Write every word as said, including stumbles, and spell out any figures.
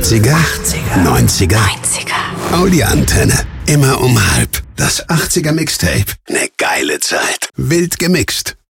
achtziger, neunziger, Audi-Antenne. Immer um halb. Das achtziger Mixtape. Ne geile Zeit. Wild gemixt.